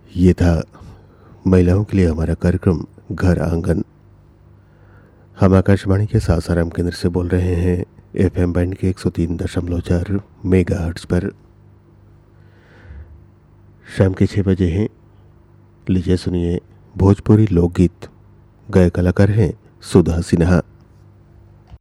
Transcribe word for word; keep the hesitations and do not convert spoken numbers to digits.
ये था महिलाओं के लिए हमारा कार्यक्रम घर आंगन। हम आकाशवाणी के सासाराम केंद्र से बोल रहे हैं एफएम बैंड के एक सौ तीन दशमलव चार मेगा हर्ट्ज पर। शाम के छः बजे हैं। लीजिए सुनिए भोजपुरी लोकगीत। गायक कलाकार हैं सुधा सिन्हा।